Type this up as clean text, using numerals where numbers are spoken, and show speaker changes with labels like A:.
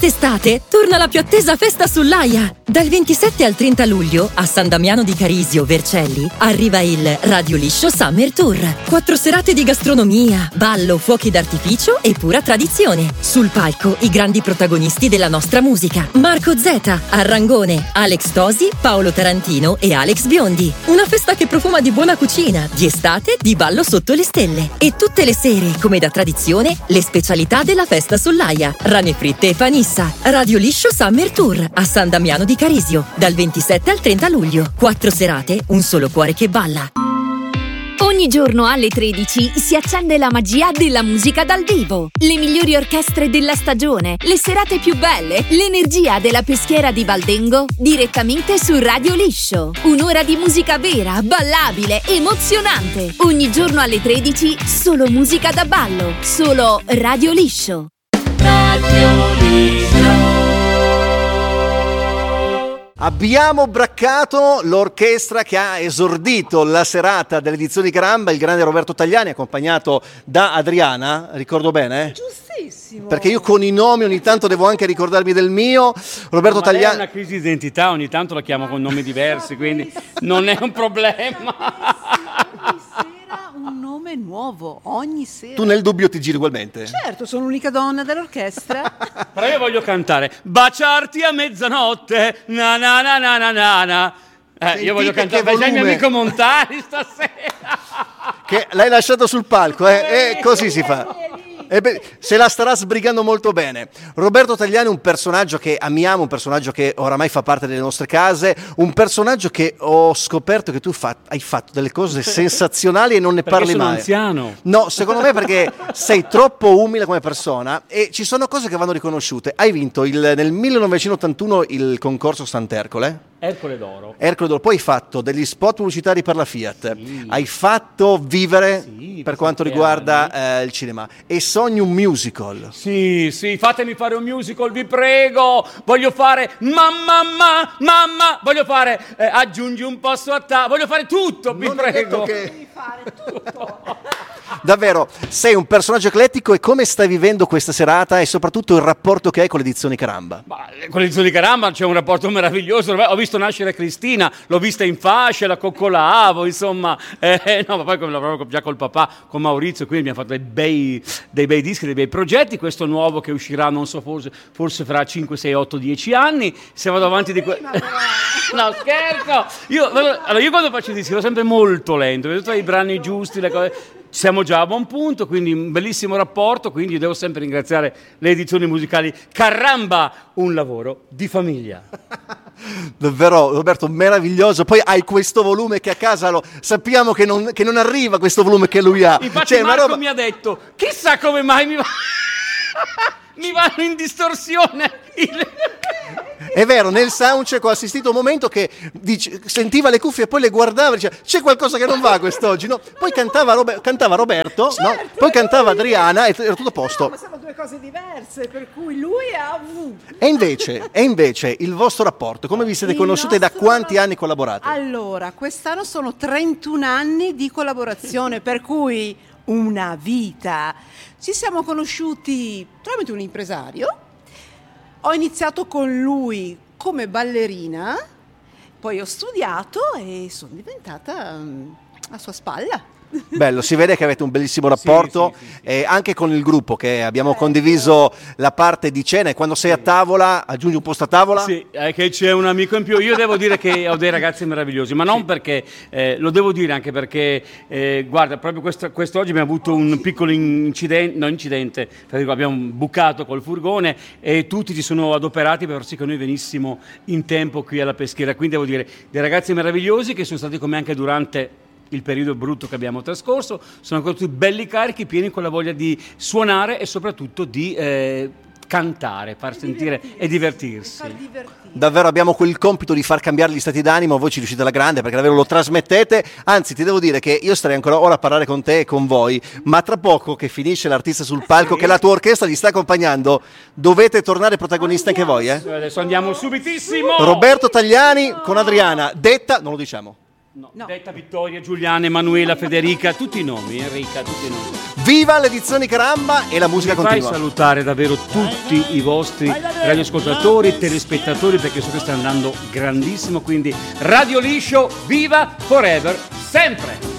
A: Quest'estate torna la più attesa festa sull'Aia. Dal 27 al 30 luglio a San Damiano di Carisio, Vercelli, arriva il Radio Liscio Summer Tour. 4 serate di gastronomia, ballo, fuochi d'artificio e pura tradizione. Sul palco i grandi protagonisti della nostra musica: Marco Zeta, Arrangone, Alex Tosi, Paolo Tarantino e Alex Biondi. Una festa che profuma di buona cucina, di estate, di ballo sotto le stelle. E tutte le sere, come da tradizione, le specialità della festa sull'Aia: rane fritte e panissa. Radio Liscio Summer Tour a San Damiano di Carisio, dal 27 al 30 luglio. 4 serate, un solo cuore che balla.
B: Ogni giorno alle 13 si accende la magia della musica dal vivo. Le migliori orchestre della stagione, le serate più belle, l'energia della peschiera di Valdengo direttamente su Radio Liscio. Un'ora di musica vera, ballabile, emozionante. Ogni giorno alle 13 solo musica da ballo, solo Radio Liscio.
C: Radio Liscio.
D: Abbiamo braccato l'orchestra che ha esordito la serata dell'edizione di Caramba, il grande Roberto Tagliani, accompagnato da Adriana, ricordo bene?
E: Giustissimo.
D: Perché io con i nomi ogni tanto devo anche ricordarmi del mio. Roberto Tagliani.
F: Lei ha una crisi di identità, ogni tanto la chiamo con nomi diversi, quindi non è un problema.
E: Un nome nuovo ogni sera.
D: Tu nel dubbio ti giri ugualmente?
E: Certo, sono l'unica donna dell'orchestra.
F: Però io voglio cantare Baciarti a mezzanotte, na na na na na na na. Io voglio cantare, vai già il mio amico Montani stasera.
D: Che l'hai lasciato sul palco, e così si fa. Se la starà sbrigando molto bene. Roberto Tagliani è un personaggio che amiamo, un personaggio che oramai fa parte delle nostre case, un personaggio che ho scoperto che tu hai fatto delle cose sensazionali e non ne parli
F: sono
D: mai.
F: Anziano.
D: No, secondo me perché sei troppo umile come persona e ci sono cose che vanno riconosciute. Hai vinto nel 1981 il concorso Sant'Ercole.
F: Ercole d'Oro.
D: Ercole d'Oro. Poi hai fatto degli spot pubblicitari per la Fiat. Sì. Hai fatto Vivere per quanto riguarda il cinema. E sogni un musical.
F: Sì, fatemi fare un musical, vi prego. Voglio fare mamma, voglio fare aggiungi un passo a voglio fare tutto, vi prego.
E: Devi fare tutto.
D: Davvero, sei un personaggio eclettico e come stai vivendo questa serata e soprattutto il rapporto che hai con l'edizione Caramba?
F: Con l'edizione Caramba c'è un rapporto meraviglioso. Ho visto nascere Cristina, l'ho vista in fascia, la coccolavo, insomma. No, ma poi lavoravo già col papà, con Maurizio, quindi abbiamo fatto dei bei dischi, dei bei progetti. Questo nuovo che uscirà, non so, forse fra 5, 6, 8, 10 anni. Se vado avanti di No, scherzo! Io quando faccio i dischi sono sempre molto lento, vedo tutti i brani giusti, le cose. Siamo già a buon punto, quindi un bellissimo rapporto, quindi devo sempre ringraziare le edizioni musicali Caramba, un lavoro di famiglia.
D: Davvero, Roberto, meraviglioso. Poi hai questo volume che a casa sappiamo che non arriva questo volume che lui ha.
F: Infatti Marco mi ha detto, chissà come mai mi vanno in distorsione.
D: È vero, nel soundcheck ho assistito a un momento che sentiva le cuffie e poi le guardava e diceva c'è qualcosa che non va quest'oggi, no? Poi cantava Roberto, certo, no? Poi cantava Adriana e era tutto a posto.
E: No, ma sono due cose diverse, per cui lui ha...
D: E invece il vostro rapporto, come vi siete conosciuti e da quanti anni collaborate?
E: Allora, quest'anno sono 31 anni di collaborazione, per cui una vita. Ci siamo conosciuti tramite un impresario. Ho iniziato con lui come ballerina, poi ho studiato e sono diventata a sua spalla.
D: Bello, si vede che avete un bellissimo rapporto sì. Anche con il gruppo che abbiamo condiviso la parte di cena e quando sei a tavola aggiungi un posto a tavola?
F: Sì, è che c'è un amico in più. Io devo dire che ho dei ragazzi meravigliosi, ma non perché, lo devo dire anche perché, guarda, proprio quest'oggi abbiamo avuto un piccolo incidente, abbiamo bucato col furgone e tutti ci sono adoperati per far sì che noi venissimo in tempo qui alla peschiera, quindi devo dire dei ragazzi meravigliosi che sono stati con me anche durante il periodo brutto che abbiamo trascorso, sono ancora tutti belli carichi, pieni con la voglia di suonare e soprattutto di cantare, far sentire e divertirsi.
D: Davvero abbiamo quel compito di far cambiare gli stati d'animo, voi ci riuscite alla grande perché davvero lo trasmettete, anzi ti devo dire che io starei ancora ora a parlare con te e con voi, ma tra poco che finisce l'artista sul palco che la tua orchestra gli sta accompagnando, dovete tornare protagonisti anche voi.
F: Adesso andiamo subitissimo!
D: Roberto Tagliani con Adriana, detta, non lo diciamo.
F: No.
E: No.
F: Detta, Vittoria, Giuliana, Emanuela, Federica, tutti i nomi, Enrica, tutti i nomi.
D: Viva le edizioni Caramba e la musica
F: Fai
D: continua.
F: salutare davvero tutti i vostri radioascoltatori, telespettatori, perché so che sta andando grandissimo, quindi Radio Liscio, viva forever, sempre!